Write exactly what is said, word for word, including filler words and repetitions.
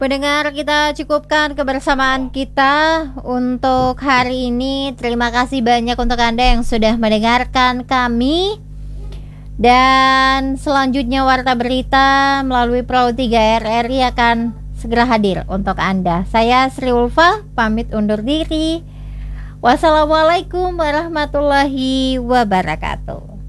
Pendengar, kita cukupkan kebersamaan kita untuk hari ini. Terima kasih banyak untuk Anda yang sudah mendengarkan kami. Dan selanjutnya Warta Berita melalui Perahu tiga R R I akan segera hadir untuk Anda. Saya Sri Ulfa, pamit undur diri. Wassalamualaikum warahmatullahi wabarakatuh.